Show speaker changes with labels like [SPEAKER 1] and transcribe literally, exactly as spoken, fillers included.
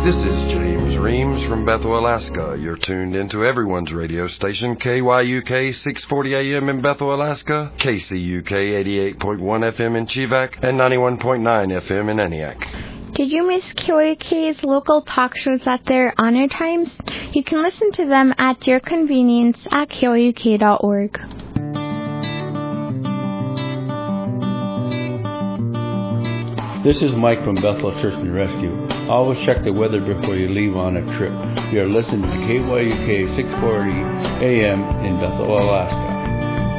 [SPEAKER 1] This is James Reams from Bethel, Alaska. You're tuned into everyone's radio station, K Y U K six forty A M in Bethel, Alaska, K C U K eighty-eight point one F M in Chivak, and ninety-one point nine F M in Eniac.
[SPEAKER 2] Did you miss K Y U K's local talk shows at their honor times? You can listen to them at your convenience at K Y U K dot org.
[SPEAKER 3] This is Mike from Bethel Search and Rescue. Always check the weather before you leave on a trip. You are listening to K Y U K six forty A M in Bethel, Alaska.